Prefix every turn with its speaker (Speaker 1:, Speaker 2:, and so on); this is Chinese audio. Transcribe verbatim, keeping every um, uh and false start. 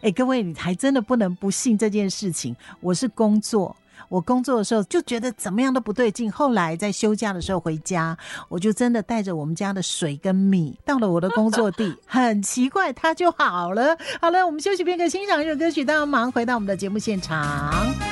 Speaker 1: 哎，各位你还真的不能不信这件事情，我是工作我工作的时候就觉得怎么样都不对劲，后来在休假的时候回家，我就真的带着我们家的水跟米到了我的工作地，很奇怪它就好了。好了，我们休息片刻，欣赏一首歌曲，大家忙回到我们的节目现场。